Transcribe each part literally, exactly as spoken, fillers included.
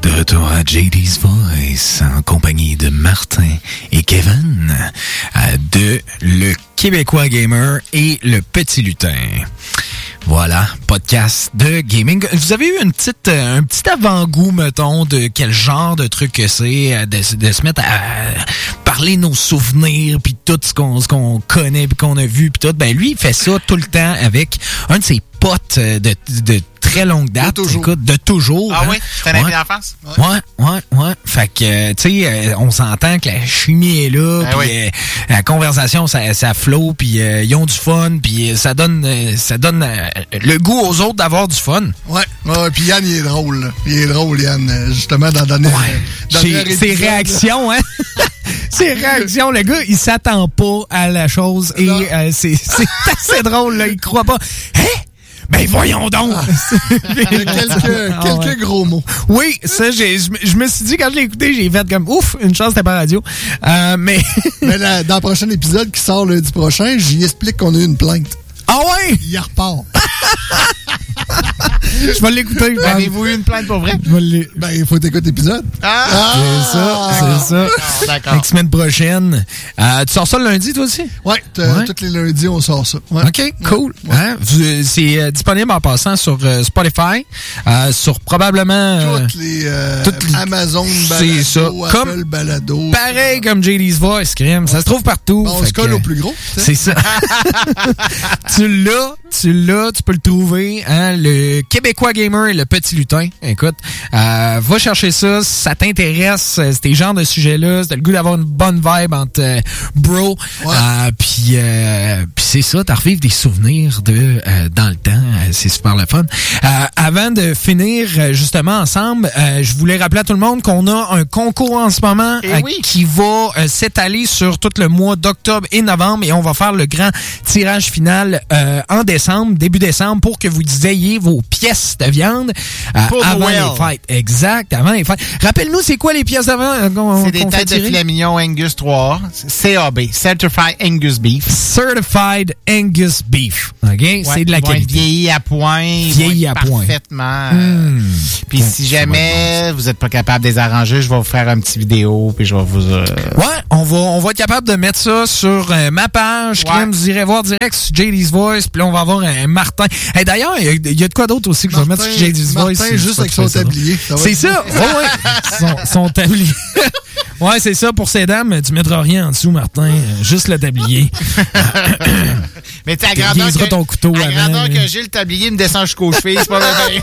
de retour à J D's Voice en compagnie de Martin et Kevin de Le Québécois Gamer et Le Petit Lutin. Voilà, podcast de gaming. Vous avez eu une petite, un petit avant-goût, mettons, de quel genre de truc que c'est, de, de se mettre à parler nos souvenirs, puis tout ce qu'on, ce qu'on connaît, puis qu'on a vu, puis tout. Ben lui, il fait ça tout le temps avec un de ses potes de, de très longue date. De toujours. Écoute, de toujours. Ah hein? oui? T'as un ami d'enfance? Ouais, ouais, ouais. ouais. Fait que, tu sais, on s'entend que la chimie est là, ben puis oui. euh, la conversation, ça, ça flow, puis euh, ils ont du fun, puis ça donne, euh, ça donne euh, le goût aux autres d'avoir du fun. Ouais, ouais. Puis Yann, il est drôle. Là. Il est drôle, Yann, justement, dans la dernière, ouais. dernière épisode. Ses réactions, hein? Ses réactions, le gars, il s'attend pas à la chose et euh, c'est, c'est assez drôle, là. Il croit pas. Hein? Ben voyons donc! quelques quelques ah ouais. gros mots. Oui, ça, j'ai, je me suis dit, quand je l'ai écouté, j'ai fait comme ouf, une chance, c'était pas radio. Euh, mais mais là, dans le prochain épisode qui sort lundi prochain, j'y explique qu'on a eu une plainte. Ah ouais? Il repart. Je vais l'écouter. Avez-vous eu une plainte pour vrai? Je vais l'é... Ben, il faut t'écouter l'épisode. Ah! ah! C'est ça, c'est ça. Ah, d'accord. La semaine prochaine. Euh, tu sors ça le lundi, toi aussi? Ouais, ouais. Tous les lundis, on sort ça. Ouais. OK, cool. Ouais. Hein? C'est euh, disponible en passant sur euh, Spotify, euh, sur probablement... Euh, toutes les, euh, toutes les Amazon Balado, c'est ça. Apple Comme, Balado. Pareil comme J D's Voice, crème. Ça se trouve partout. Bon, on se colle que, au plus gros. C'est ça. Tu l'as, tu l'as, tu peux le trouver. Hein, le Québécois Gamer et Le Petit Lutin. Écoute, euh, va chercher ça. Si ça t'intéresse, c'est genre de sujet-là. C'est le goût d'avoir une bonne vibe entre euh, bro. Ouais. Euh, puis euh, puis c'est ça, t'as revives des souvenirs de euh, dans le temps. Euh, c'est super le fun. Euh, avant de finir justement ensemble, euh, je voulais rappeler à tout le monde qu'on a un concours en ce moment euh, oui. qui va euh, s'étaler sur tout le mois d'octobre et novembre et on va faire le grand tirage final euh, en décembre, début décembre, pour que vous ayez vos pièces de viande euh, avant well. les fêtes. Exact, avant les fêtes. Rappelle-nous, c'est quoi les pièces de viande qu'on C'est des qu'on têtes fait de tirer? filet mignon Angus trois, C A B, Certified Angus Beef. Certified Angus Beef. OK? Ouais, c'est de la qualité. Vieilli à point. Vieilli à point. Parfaitement. Mmh. Puis bon, si jamais bon vous n'êtes pas capable de les arranger, je vais vous faire un petit vidéo, puis je vais vous... Euh... Ouais, on va, on va être capable de mettre ça sur euh, ma page. Ouais. Vous irez voir direct sur J D's Voice, puis là, on va avoir un Martin. Hey, d'ailleurs, il y, y a de quoi d'autre aussi que Martin, je vais mettre sur J D's Voice. Martin, juste avec son tablier. Ça c'est ça. Oh, ouais. son, son tablier. Ouais, c'est ça. Pour ces dames, tu mettras rien en dessous, Martin. Juste le tablier. Mais tu à grandeur que, ton couteau à avant, grandeur mais... que j'ai, le tablier me descend jusqu'aux chevilles. C'est pas vrai.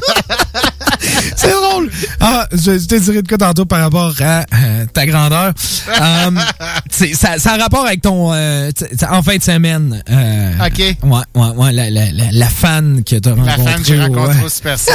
C'est drôle. Ah, je, je te dirai de quoi tantôt par rapport à euh, ta grandeur. Um, ça, ça a rapport avec ton... Euh, en fin de semaine. Euh, OK. Ouais, ouais, ouais. La, la, la, la fan que tu as rencontrée. La fan que j'ai rencontrée ouais. au Super C.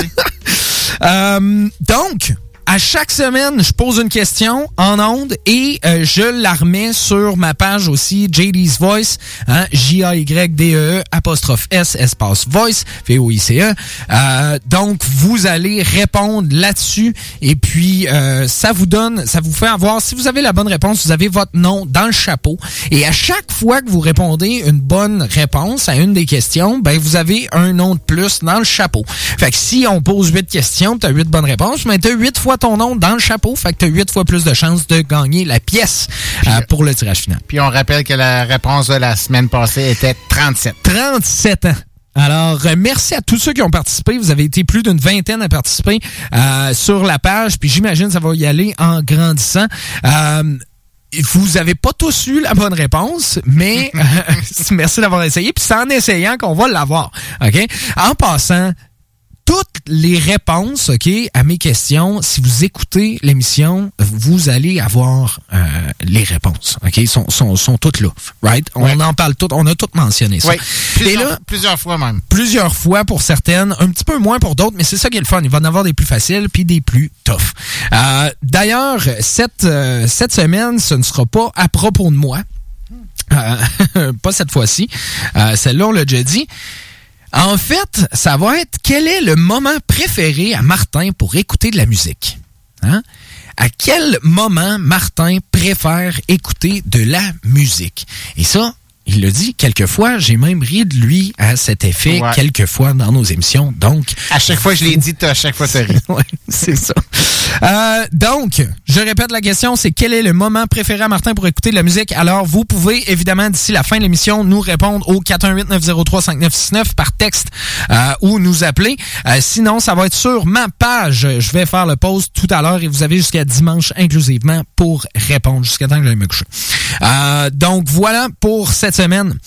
um, donc... À chaque semaine, je pose une question en ondes et euh, je la remets sur ma page aussi, J D's Voice, hein, J A Y D E E apostrophe S espace Voice, V O I C E. Euh, donc, vous allez répondre là-dessus et puis euh, ça vous donne, ça vous fait avoir, si vous avez la bonne réponse, vous avez votre nom dans le chapeau et à chaque fois que vous répondez une bonne réponse à une des questions, ben vous avez un nom de plus dans le chapeau. Fait que si on pose huit questions, tu as huit bonnes réponses, mais tu as huit fois ton nom dans le chapeau, fait que tu as huit fois plus de chances de gagner la pièce euh, pour le tirage final. Puis on rappelle que la réponse de la semaine passée était trente-sept. trente-sept ans. Alors, euh, merci à tous ceux qui ont participé. Vous avez été plus d'une vingtaine à participer euh, sur la page, puis j'imagine que ça va y aller en grandissant. Euh, Vous avez pas tous eu la bonne réponse, mais euh, merci d'avoir essayé, puis c'est en essayant qu'on va l'avoir. OK? En passant, toutes les réponses, OK, à mes questions, si vous écoutez l'émission, vous allez avoir euh, les réponses, OK, sont sont sont toutes là, right? On ouais. en parle toutes, on a toutes mentionné ça. Oui. Plusieurs, Et là, plusieurs fois même. Plusieurs fois pour certaines, un petit peu moins pour d'autres, mais c'est ça qui est le fun. Il va en avoir des plus faciles puis des plus tough. Euh, d'ailleurs, cette euh, cette semaine, ce ne sera pas à propos de moi. Euh, pas cette fois-ci. Euh, celle-là, on l'a déjà dit. En fait, ça va être quel est le moment préféré à Martin pour écouter de la musique? Hein? À quel moment Martin préfère écouter de la musique? Et ça, il l'a dit quelques fois, j'ai même ri de lui à cet effet ouais. quelques fois dans nos émissions. Donc, à chaque fois que je l'ai dit, à chaque fois tu ris. Ouais, c'est ça. Euh, donc, je répète la question, c'est quel est le moment préféré à Martin pour écouter de la musique? Alors, vous pouvez évidemment, d'ici la fin de l'émission, nous répondre au quatre un huit neuf zéro trois cinq neuf six neuf par texte euh, ou nous appeler. Euh, sinon, ça va être sur ma page. Je vais faire le post tout à l'heure et vous avez jusqu'à dimanche inclusivement pour répondre, jusqu'à temps que j'aille me coucher. Euh, donc, voilà pour cette semaine.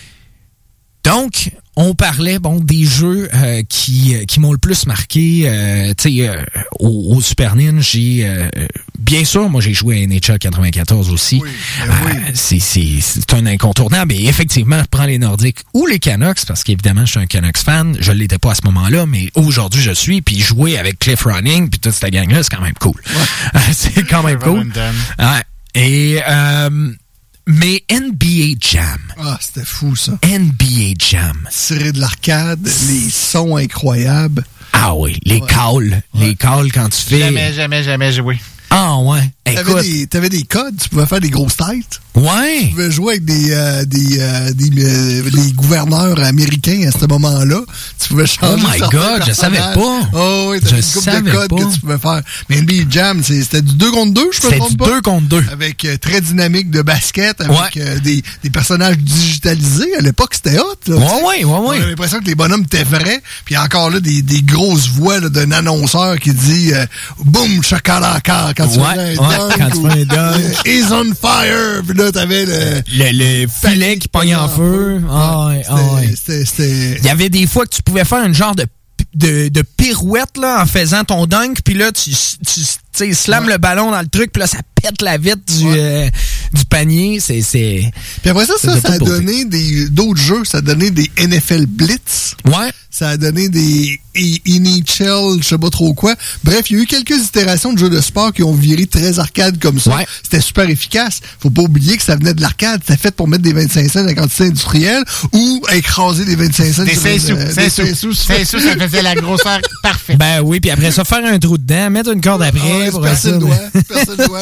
Donc, on parlait bon des jeux euh, qui qui m'ont le plus marqué. Euh, tu sais, euh, au, au Super Nintendo, j'ai euh, bien sûr, moi j'ai joué à N H L quatre-vingt-quatorze aussi. Oui, euh, oui. c'est c'est c'est un incontournable. Et effectivement, je prends les Nordiques ou les Canucks parce qu'évidemment, je suis un Canucks fan. Je l'étais pas à ce moment-là, mais aujourd'hui je suis. Puis jouer avec Cliff Running puis toute cette gang-là, c'est quand même cool. Ouais. c'est quand même cool. Ouais. Et euh, mais N B A Jam. Ah, c'était fou, ça. N B A Jam. Tirer de l'arcade, les sons incroyables. Ah oui, les ouais. calls. Ouais. Les calls quand tu fais... Jamais, jamais, jamais joué. Ah ouais. T'avais Écoute. des, t'avais des codes, tu pouvais faire des grosses têtes. Ouais. Tu pouvais jouer avec des, euh, des, euh, des, euh, des gouverneurs américains à ce moment-là. Tu pouvais changer. Oh my God, je savais pas. Oh oui, t'avais Je une couple de savais codes pas. que tu pouvais faire. Mais N B A Jam, c'est- c'était du deux contre deux, je me C'était trompe du pas. deux contre deux. Avec euh, très dynamique de basket, avec Ouais. euh, des, des personnages digitalisés. À l'époque, c'était hot. Là, Ouais, tu sais. ouais, ouais, ouais. On avait l'impression que les bonhommes étaient vrais. Puis encore là, des, des grosses voix là, d'un annonceur qui dit euh, « Boum, chocolat quand tu Ouais, fais un ouais, dunk. quand tu ou, fais un dunk. euh, He's on fire. Puis là, t'avais le... Le, le filet qui pogne en feu. Ah ouais, ah ouais. C'était... c'était- Il y avait des fois que tu pouvais faire un genre de de, de pirouette là en faisant ton dunk, puis là tu tu tu sais slammes Ouais. le ballon dans le truc, puis là ça pète la vitre du Ouais. euh, du panier, c'est c'est Puis après ça, ça, de ça a toute beauté. donné des d'autres jeux. Ça a donné des N F L Blitz. ouais. Ça a donné des E- N H L, je sais pas trop quoi. Bref, il y a eu quelques itérations de jeux de sport qui ont viré très arcade comme ça. Ouais. C'était super efficace. Faut pas oublier que ça venait de l'arcade. C'était fait pour mettre des vingt-cinq cents à quantité industrielle ou écraser des vingt-cinq cents. Des sur cinq une- sous. euh, cinq des sous. cinq sous. cinq sous, ça faisait la grosseur parfaite. Ben oui, puis après ça faire un trou dedans, mettre une corde après Ah ouais, pour personne ça, doit. mais- Personne doit.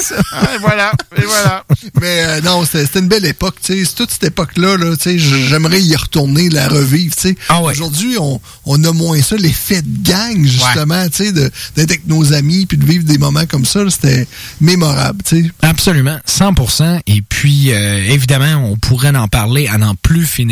Et voilà, et voilà. Mais euh, non, c'était c'était une belle époque. Tu sais, toute cette époque-là, là, tu sais, j- j'aimerais y retourner, la revivre. Tu sais. Ah ouais. Aujourd'hui, on, on a moins ça, l'effet de gang, justement, tu sais, de- d'être avec nos amis puis de vivre des moments comme ça. là, C'était mémorable. Tu sais. Absolument, cent pour cent. Et puis, euh, évidemment, on pourrait en parler à n'en plus finir.